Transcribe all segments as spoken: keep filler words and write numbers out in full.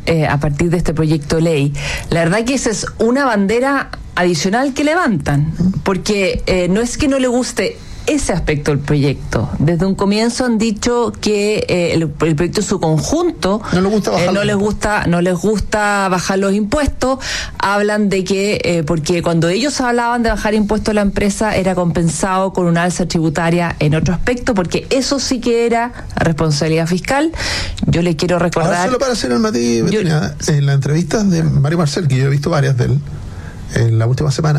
eh, a partir de este proyecto de ley. La verdad que esa es una bandera adicional que levantan, porque eh, no es que no le guste ese aspecto del proyecto. Desde un comienzo han dicho que eh, el, el proyecto en su conjunto no les gusta bajar eh, no les gusta no les gusta bajar los impuestos. Hablan de que eh, porque cuando ellos hablaban de bajar impuestos a la empresa era compensado con una alza tributaria en otro aspecto, porque eso sí que era responsabilidad fiscal. Yo le quiero recordar. Ahora, solo para hacer el matiz, yo, en las entrevistas de Mario Marcel, que yo he visto varias de él en la última semana,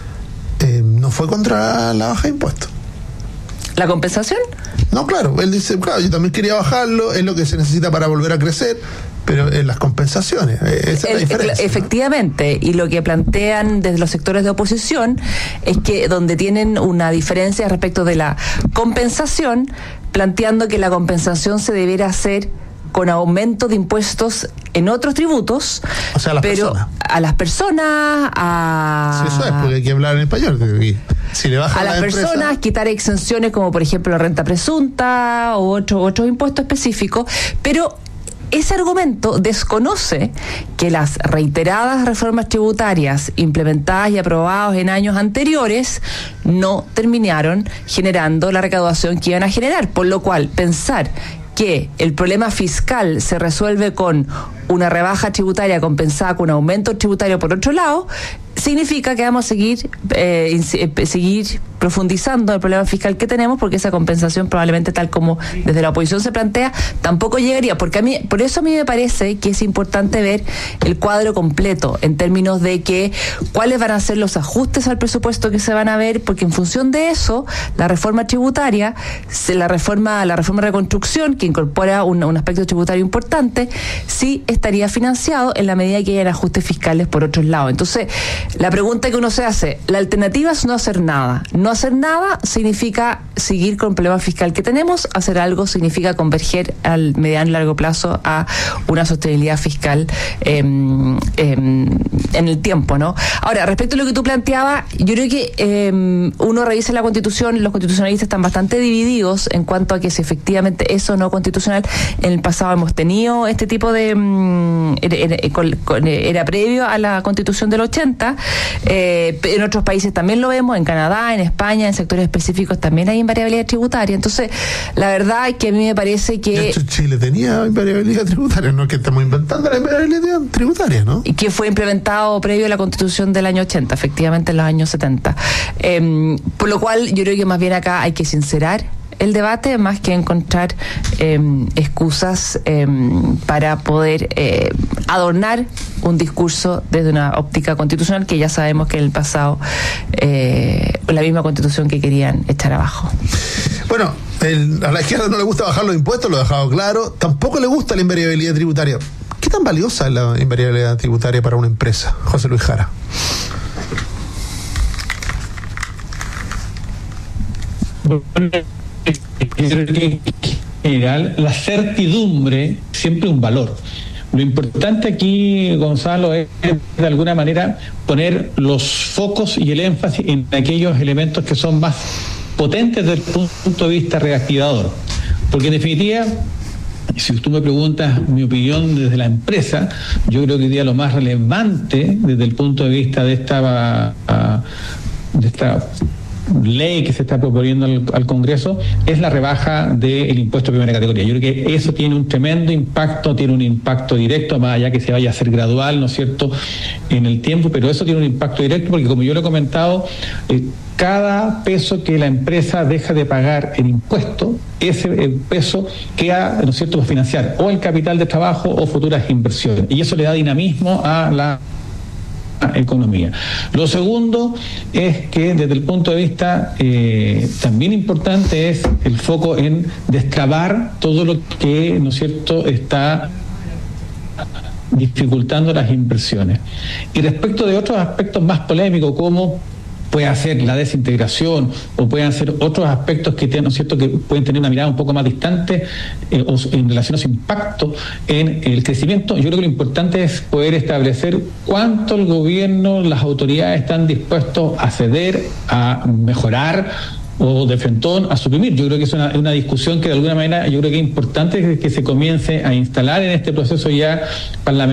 eh, no fue contra la baja de impuestos. ¿La compensación? No, claro, él dice, claro, yo también quería bajarlo, es lo que se necesita para volver a crecer, pero en las compensaciones, esa es la diferencia. Efectivamente, ¿no? Y lo que plantean desde los sectores de oposición es que donde tienen una diferencia respecto de la compensación, planteando que la compensación se debiera hacer con aumento de impuestos en otros tributos, o sea, a las pero personas. a las personas, a... Sí, eso es, porque hay que hablar en español. Si le bajan a las la personas, empresa, quitar exenciones como por ejemplo la renta presunta o otro, otros impuestos específicos, pero ese argumento desconoce que las reiteradas reformas tributarias implementadas y aprobadas en años anteriores no terminaron generando la recaudación que iban a generar, por lo cual pensar que el problema fiscal se resuelve con una rebaja tributaria compensada con un aumento tributario por otro lado, significa que vamos a seguir eh, seguir profundizando el problema fiscal que tenemos, porque esa compensación probablemente, tal como desde la oposición se plantea, tampoco llegaría, porque a mí, por eso a mí me parece que es importante ver el cuadro completo en términos de que cuáles van a ser los ajustes al presupuesto que se van a ver, porque en función de eso la reforma tributaria, la reforma la reforma de reconstrucción, que incorpora un, un aspecto tributario importante, sí estaría financiado en la medida que hayan ajustes fiscales por otros lados. Entonces, la pregunta que uno se hace, la alternativa es no hacer nada. No hacer nada significa seguir con el problema fiscal que tenemos, hacer algo significa converger al mediano y largo plazo a una sostenibilidad fiscal eh, eh, en el tiempo, ¿no? Ahora, respecto a lo que tú planteabas, yo creo que eh, uno revisa la Constitución, los constitucionalistas están bastante divididos en cuanto a que si efectivamente eso o no constitucional. En el pasado hemos tenido este tipo de... Mm, era, era, era previo a la Constitución del ochenta, eh, en otros países también lo vemos, en Canadá, en España, en sectores específicos también hay invariabilidad tributaria. Entonces, la verdad es que a mí me parece que... De hecho, Chile tenía invariabilidad tributaria, no es que estamos inventando la invariabilidad tributaria, ¿no? Y que fue implementado previo a la Constitución del año ochenta, efectivamente en los años setenta. Eh, por lo cual, yo creo que más bien acá hay que sincerar el debate más que encontrar eh, excusas eh, para poder eh, adornar un discurso desde una óptica constitucional que ya sabemos que en el pasado eh, la misma Constitución que querían echar abajo. Bueno, el, a la izquierda no le gusta bajar los impuestos, lo he dejado claro. Tampoco le gusta la invariabilidad tributaria. ¿Qué tan valiosa es la invariabilidad tributaria para una empresa, José Luis Jara? Yo creo que en general la certidumbre siempre es un valor. Lo importante aquí, Gonzalo, es de alguna manera poner los focos y el énfasis en aquellos elementos que son más potentes desde el punto de vista reactivador. Porque en definitiva, si tú me preguntas mi opinión desde la empresa, yo creo que hoy día lo más relevante desde el punto de vista de esta, de esta ley que se está proponiendo al, al Congreso es la rebaja del impuesto de primera categoría. Yo creo que eso tiene un tremendo impacto, tiene un impacto directo, más allá que se vaya a hacer gradual, ¿no es cierto?, en el tiempo, pero eso tiene un impacto directo porque, como yo lo he comentado, eh, cada peso que la empresa deja de pagar en impuesto, ese peso queda, ¿no es cierto?, para financiar o el capital de trabajo o futuras inversiones. Y eso le da dinamismo a la economía. Lo segundo es que desde el punto de vista eh, también importante es el foco en destrabar todo lo que, ¿no es cierto?, está dificultando las inversiones. Y respecto de otros aspectos más polémicos, como puede ser la desintegración o pueden ser otros aspectos que, ¿no es cierto?, que pueden tener una mirada un poco más distante eh, o en relación a su impacto en el crecimiento, yo creo que lo importante es poder establecer cuánto el gobierno, las autoridades están dispuestos a ceder, a mejorar o de frentón a suprimir. Yo creo que es una, una discusión que de alguna manera yo creo que es importante que, que se comience a instalar en este proceso ya parlamentario.